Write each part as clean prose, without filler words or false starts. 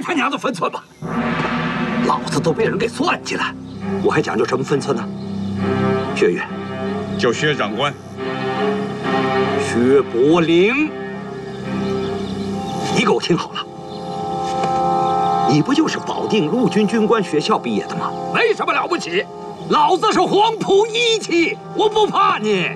他娘的分寸吧！老子都被人给算计了，我还讲究什么分寸呢？薛岳， 叫薛长官。 薛伯龄，你给我听好了，你不就是保定陆军军官学校毕业的吗？没什么了不起，老子是黄埔一期，我不怕你。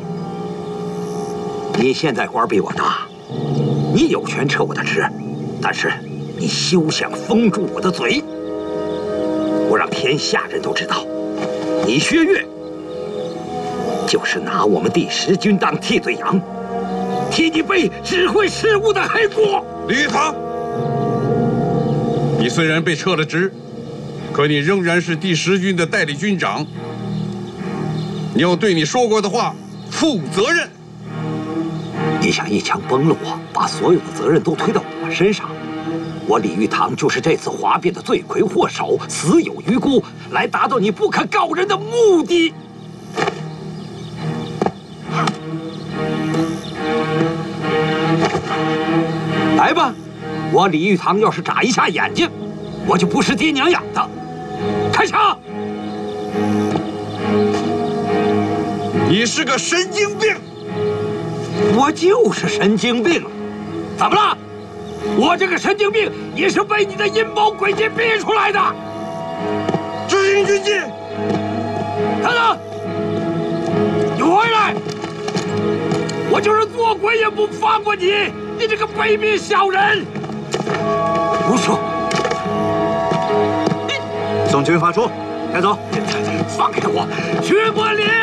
你现在官比我大，你有权撤我的职，但是你休想封住我的嘴。我让天下人都知道，你薛岳就是拿我们第10军当替罪羊，替你背指挥事务的黑锅。 李玉堂，你虽然被撤了职，可你仍然是第10军的代理军长，你要对你说过的话负责任。 你想一枪崩了我，把所有的责任都推到我身上？我李玉堂就是这次哗变的罪魁祸首，死有余辜，来达到你不可告人的目的。来吧，我李玉堂要是眨一下眼睛，我就不是爹娘养的。开枪！ 你是个神经病！ 我就是神经病，怎么了？我这个神经病也是被你的阴谋诡计逼出来的。 执行军纪。 等等，你回来！我就是做鬼也不放过你，你这个卑鄙小人！吴兄， 送军发出，带走。 放开我，薛伯龄！